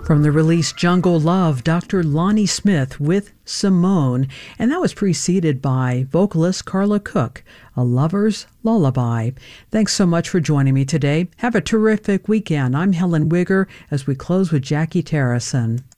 From the release Jungle Love, Dr. Lonnie Smith with Simone, and that was preceded by vocalist Carla Cook, A Lover's Lullaby. Thanks so much for joining me today. Have a terrific weekend. I'm Helen Wigger as we close with Jackie Terrison.